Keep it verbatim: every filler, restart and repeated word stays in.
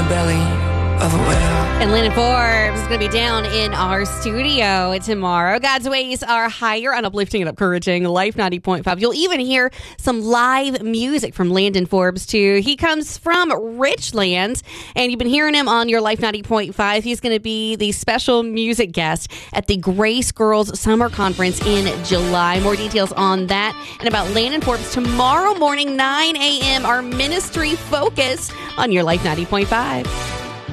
belly of a whale. And Landon Forbes is going to be down in our studio tomorrow. God's ways are higher on uplifting and encouraging Life ninety point five. You'll even hear some live music from Landon Forbes, too. He comes from Richland, and you've been hearing him on your Life ninety point five. He's going to be the special music guest at the Grace Girls Summer Conference in July. More details on that and about Landon Forbes tomorrow morning, nine a.m., our ministry focus on your Life ninety point five.